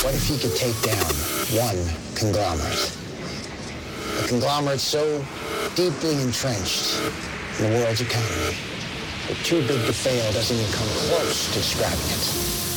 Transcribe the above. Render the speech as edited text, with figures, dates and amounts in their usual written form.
What if you could take down one conglomerate? A conglomerate so deeply entrenched in the world's economy that too big to fail doesn't even come close to describing it.